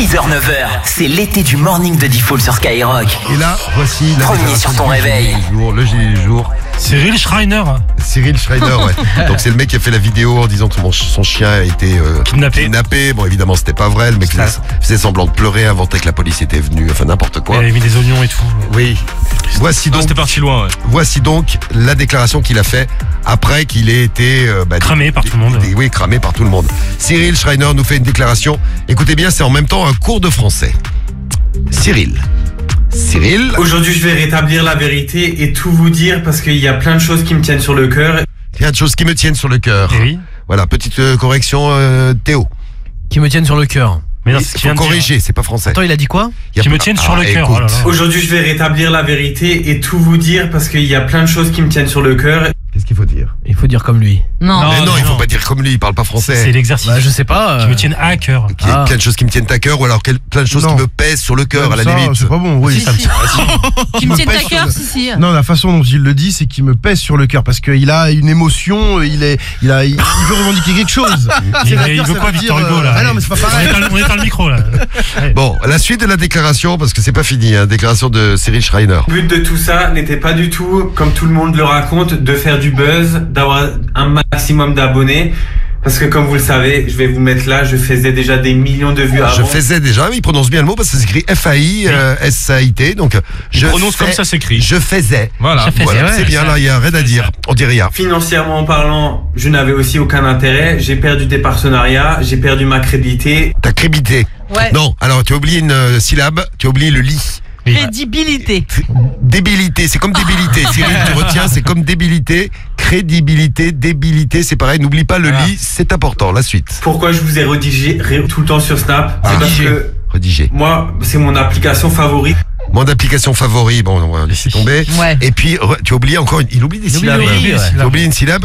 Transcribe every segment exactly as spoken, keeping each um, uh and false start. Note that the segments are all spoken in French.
six heures neuf heures, c'est l'été du morning de Diffoul sur Skyrock. Et là, voici la Premier sur ton réveil. Jour, le gilet du jour. Cyril Schreiner. Cyril Schreiner, ouais. Donc c'est le mec qui a fait la vidéo en disant que son, son chien a été euh, Kidnappé. kidnappé. Bon, évidemment, c'était pas vrai. Le mec faisait, faisait semblant de pleurer, inventait que la police était venue, enfin n'importe quoi. Il avait mis des oignons et tout. Oui. Voici donc, c'était parti loin, ouais. voici donc la déclaration qu'il a fait après qu'il ait été euh, bah, Cramé dé- par dé- tout le monde. dé- Oui, cramé par tout le monde. Cyril Schreiner nous fait une déclaration. Écoutez bien, c'est en même temps un cours de français. Cyril. Cyril. Aujourd'hui, je vais rétablir la vérité et tout vous dire parce qu'il y a plein de choses qui me tiennent sur le cœur. Il y a des choses qui me tiennent sur le cœur. Eh oui. Voilà, petite euh, correction, euh, Théo. Qui me tiennent sur le cœur. Mais non, Il c'est ce qu'il faut vient de dire. corriger, c'est pas français. Attends, il a dit quoi? Il y a Qui me pas- tiennent sur Ah, le cœur. écoute. Oh là là. Aujourd'hui, je vais rétablir la vérité et tout vous dire parce qu'il y a plein de choses qui me tiennent sur le cœur. Qu'est-ce qu'il faut dire? Il faut dire comme lui. Non. Mais non, mais il faut non. pas dire comme lui, il parle pas français. C'est l'exercice. Bah, je sais pas. Qui euh, me tiennent à cœur. Qu'il y ait Ah. plein de choses qui me tiennent à cœur ou alors quel- plein de choses Non. qui me pèsent sur le cœur, à la Ça, limite. c'est pas bon, oui. Si, si. Qui me tiennent à pèse sur cœur, le- si, si. Non, la façon dont il le dit, c'est qu'il me pèse sur le cœur parce qu'il a une émotion, il est, il a, il, il veut revendiquer quelque chose. Il, C'est la il cœur, veut ça quoi, veut Victor dire, Hugo, là euh, Ah non, mais c'est pas On pareil. éteint, on éteint le micro, là. Ouais. Bon, la suite de la déclaration, parce que c'est pas fini, hein, déclaration de Cyril Schreiner. Le but de tout ça n'était pas du tout, comme tout le monde le raconte, de faire du buzz, d'avoir un maximum d'abonnés. Parce que comme vous le savez, je vais vous mettre là, je faisais déjà des millions de vues avant. Je faisais déjà, il prononce bien le mot parce que c'est écrit F A I S A I T, donc je prononce fais- comme ça s'écrit. Je faisais. Voilà. Je faisais, Voilà, ouais, c'est bien ça- là, il y a rien à dire. On dit rien. Financièrement parlant, je n'avais aussi aucun intérêt. J'ai perdu des partenariats, j'ai perdu ma crédibilité. T'as crédité. Ouais. Non, alors tu as oublié une euh, syllabe, tu as oublié le lit. Crédibilité. Débilité, c'est comme débilité. Cyril, tu retiens, c'est comme débilité. Crédibilité, débilité, c'est pareil. N'oublie pas le Voilà. lit, c'est important. La suite. Pourquoi je vous ai redigé ré- tout le temps sur Snap? C'est Ah. parce Rédigé. que Rédigé. moi, c'est mon application favorite. Mon application favori, bon, on va laisser tomber. Ouais. Et puis, re- tu as oublié encore une, il oublie des Il oublie syllabes. le ri, ouais. Tu as oublié une syllabe,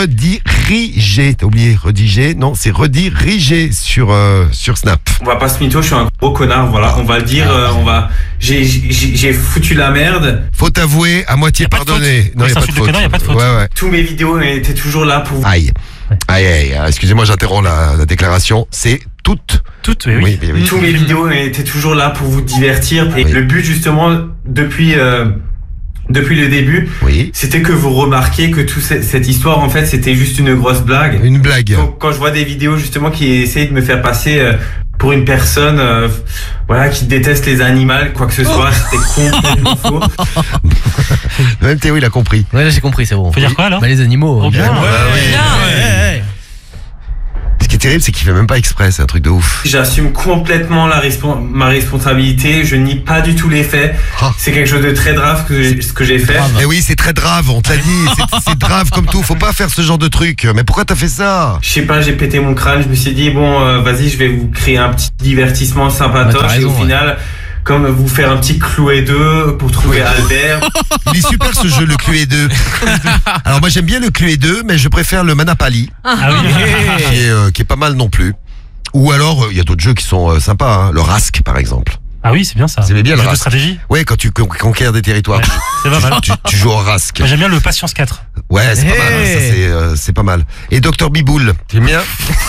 rediriger. T'as oublié rediger? Non, c'est rediriger sur, euh, sur Snap. On va pas se mytho, je suis un gros connard, voilà, on va le dire, euh, on va, j'ai, j'ai, j'ai foutu la merde. Faut avouer, à moitié Y a pas de pardonné. faute. Non, Quand y a ça pas de insulte le faute. connard, y a pas de faute. Ouais, ouais. Tous mes vidéos étaient toujours là pour vous. Aïe. Aïe, aïe, aïe. Excusez-moi, j'interromps la, la déclaration. C'est toute. Toutes, oui, oui. Oui, oui, oui. Tous mes vidéos étaient toujours là pour vous divertir. Et Oui. le but, justement, depuis, euh, depuis le début, Oui. c'était que vous remarquiez que toute cette histoire, en fait, c'était juste une grosse blague. Une blague. Donc, quand je vois des vidéos, justement, qui essayent de me faire passer euh, pour une personne, euh, voilà, qui déteste les animaux, quoi que ce soit, c'était complètement faux. Même Théo, il a compris. Ouais, là j'ai compris, c'est bon. Faut dire quoi, alors? Bah, les animaux. Oh, bien. Ouais, Ouais, Bien. ouais, ouais. Ce qui est terrible, c'est qu'il fait même pas exprès. C'est un truc de ouf. J'assume complètement la respon- ma responsabilité. Je nie pas du tout les faits. Ah. C'est quelque chose de très grave que j'ai- ce que j'ai fait. Eh oui, c'est très grave, on te l'a dit. C'est- C'est grave comme tout. Faut pas faire ce genre de truc. Mais pourquoi t'as fait ça? Je sais pas, j'ai pété mon crâne. Je me suis dit bon, euh, vas-y, je vais vous créer un petit divertissement sympatoche. Ouais, t'as raison, et au ouais. final, comme vous faire un petit clouet deux pour trouver Albert. Il est super ce jeu, le Cluedo deux. Alors moi j'aime bien le Cluedo deux, mais je préfère le Manapali, Ah oui. qui est, euh, qui est pas mal non plus. Ou alors, il y a d'autres jeux qui sont euh, sympas, hein. Le Rask par exemple. Ah oui, c'est bien ça. Vous aimez bien le jeu de Rask? stratégie. Ouais, quand tu con- conquiers des territoires, Ouais, c'est pas mal. tu, tu joues au Rask. Moi, j'aime bien le Patience quatre. Ouais, c'est pas mal, hein, ça, c'est, euh, c'est pas mal. Et Docteur Biboul, t'aimes bien?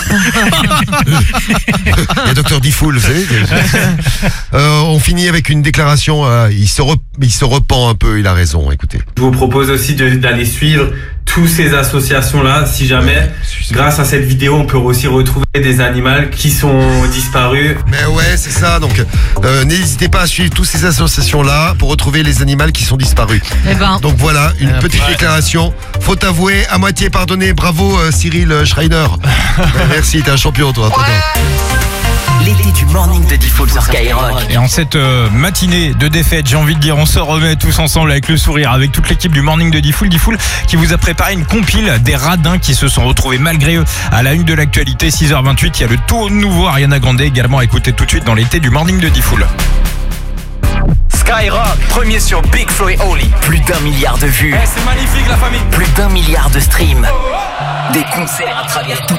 Et Docteur Diffoul, vous savez. Euh, on finit avec une déclaration, euh, il, se re- il se repent un peu, il a raison, écoutez. Je vous propose aussi de- d'aller suivre toutes ces associations-là. Si jamais, grâce à cette vidéo, on peut aussi retrouver des animaux qui sont disparus. Mais ouais, c'est ça. Donc, euh, n'hésitez pas à suivre toutes ces associations-là pour retrouver les animaux qui sont disparus. Eh ben. Donc voilà, une Euh, petite déclaration. Faut avouer, à moitié pardonné. Bravo, euh, Cyril Schreiner. Ben, merci, t'es un champion, toi. tonton. L'été du morning de Diffoul sur Skyrock. Et en cette euh, matinée de défaite, j'ai envie de dire, on se remet tous ensemble avec le sourire, avec toute l'équipe du Morning de Diffoul. Diffoul qui vous a préparé une compile des radins qui se sont retrouvés malgré eux à la une de l'actualité. Six heures vingt-huit, il y a le tout nouveau Ariana Grande également à écouter tout de suite dans l'été du Morning de Diffoul. Skyrock, premier sur Big Flo et Oli. Plus d'un milliard de vues. c'est magnifique la famille. Plus d'un milliard de streams. Des concerts à travers toute